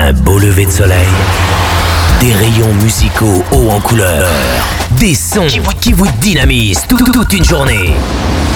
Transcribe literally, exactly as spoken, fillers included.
Un beau lever de soleil, des rayons musicaux hauts en couleur, des sons qui vous, qui vous dynamisent tout- toute une journée.